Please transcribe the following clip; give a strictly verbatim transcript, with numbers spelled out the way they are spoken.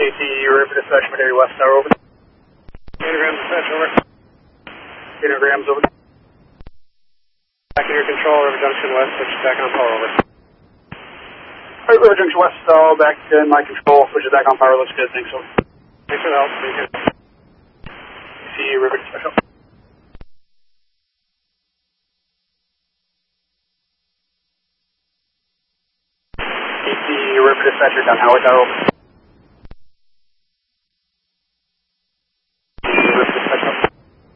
C, River Dispatch, Metairie West Tower, over. Datagrams dispatch, over. Datagrams, over. Back in your control, River Junction West, switch back on power, over. Alright, River Junction West, all back in my control, switch it back on power, looks good, thanks, over. Thanks for the help, thank you. C, River Dispatch, over. D C, River Dispatcher, down Howard Tower, over.